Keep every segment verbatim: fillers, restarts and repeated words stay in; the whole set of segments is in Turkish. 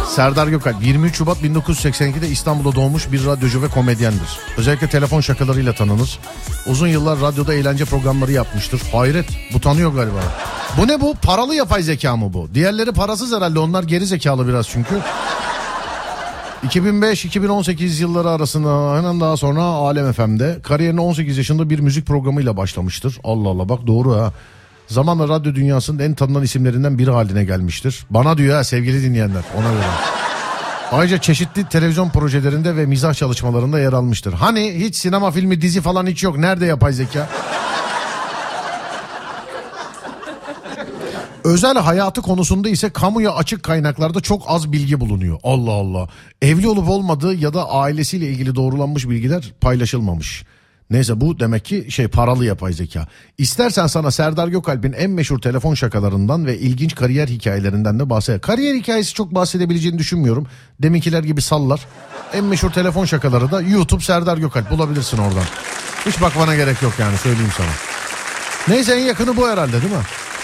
Serdar Gökalp yirmi üç Şubat bin dokuz yüz seksen ikide İstanbul'da doğmuş bir radyocu ve komedyendir. Özellikle telefon şakalarıyla tanınır. Uzun yıllar radyoda eğlence programları yapmıştır. Hayret, bu tanıyor galiba. Bu ne bu? Paralı yapay zeka mı bu? Diğerleri parasız herhalde, onlar geri zekalı biraz çünkü. iki bin beş iki bin on sekiz yılları arasında hemen daha sonra Alem F M'de kariyerine on sekiz yaşında bir müzik programıyla başlamıştır. Allah Allah, bak doğru ha. Zamanla radyo dünyasının en tanınan isimlerinden biri haline gelmiştir. Bana diyor ha sevgili dinleyenler, ona göre. Ayrıca çeşitli televizyon projelerinde ve mizah çalışmalarında yer almıştır. Hani hiç sinema filmi dizi falan hiç yok. Nerede yapay zeka? Özel hayatı konusunda ise kamuya açık kaynaklarda çok az bilgi bulunuyor. Allah Allah. Evli olup olmadığı ya da ailesiyle ilgili doğrulanmış bilgiler paylaşılmamış. Neyse, bu demek ki şey, paralı yapay zeka. İstersen sana Serdar Gökalp'in en meşhur telefon şakalarından ve ilginç kariyer hikayelerinden de bahsedeyim. Kariyer hikayesi çok bahsedebileceğini düşünmüyorum. Deminkiler gibi sallar. En meşhur telefon şakaları da YouTube Serdar Gökalp, bulabilirsin oradan. Hiç bakmana gerek yok yani, söyleyeyim sana. Neyse, en yakını bu herhalde değil mi?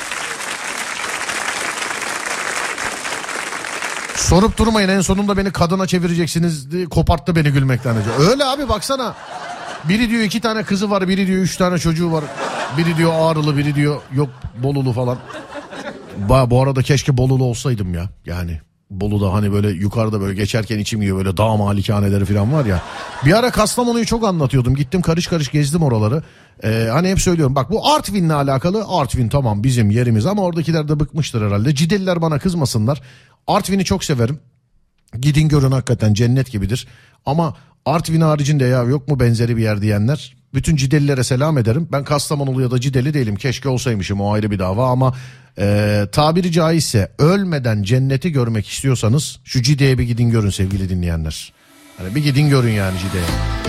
Sorup durmayın, en sonunda beni kadına çevireceksiniz diye koparttı beni gülmekten. Öyle abi, baksana. Biri diyor iki tane kızı var, biri diyor üç tane çocuğu var. Biri diyor Ağrılı, biri diyor yok Bolulu falan. Ba, bu arada keşke Bolulu olsaydım ya. Yani Bolu'da hani böyle yukarıda böyle geçerken içim yiyor, böyle dağ malikaneleri falan var ya. Bir ara Kastamonu'yu çok anlatıyordum. Gittim karış karış gezdim oraları. Ee, hani hep söylüyorum, bak bu Artvin'le alakalı. Artvin tamam bizim yerimiz ama oradakiler de bıkmıştır herhalde. Cideliler bana kızmasınlar. Artvin'i çok severim. Gidin görün, hakikaten cennet gibidir. Ama Artvin haricinde ya yok mu benzeri bir yer diyenler, bütün Cidelilere selam ederim. Ben Kastamonulu ya da Cideli değilim. Keşke olsaymışım, o ayrı bir dava ama e, tabiri caizse ölmeden cenneti görmek istiyorsanız şu Cide'ye bir gidin görün sevgili dinleyenler. Hani bir gidin görün yani Cide'ye.